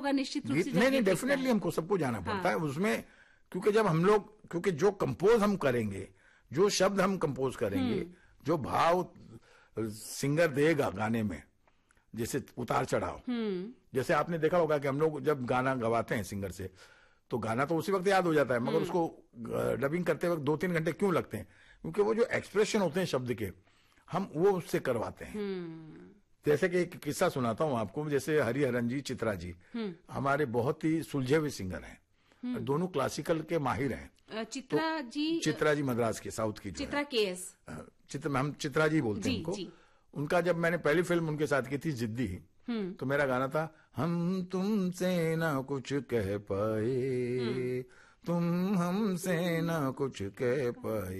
होगा निश्चित रूप से। नहीं, डेफिनेटली हमको सबको जाना पड़ता है उसमें, क्योंकि जब हम लोग, क्योंकि जो कंपोज हम करेंगे, जो शब्द हम कंपोज करेंगे, जो भाव सिंगर देगा गाने में, जैसे उतार चढ़ाव, जैसे आपने देखा होगा कि हम लोग जब गाना गवाते हैं सिंगर से, तो गाना तो उसी वक्त याद हो जाता है, मगर उसको डबिंग करते वक्त 2-3 घंटे क्यों लगते हैं? क्योंकि वो जो एक्सप्रेशन होते हैं शब्द के, हम वो उससे करवाते हैं। जैसे कि एक किस्सा सुनाता हूं आपको, जैसे हरिहरन जी, चित्रा जी हमारे बहुत ही सुलझे हुए सिंगर हैं, दोनों क्लासिकल के माहिर हैं। चित्रा जी मद्रास के, साउथ की, चित्रा केएस, हम चित्रा जी बोलते हैं उनको। उनका जब मैंने पहली फिल्म उनके साथ की थी जिद्दी, तो मेरा गाना था, हम तुमसे ना कुछ कह पाए, तुम हमसे ना कुछ कह पाए,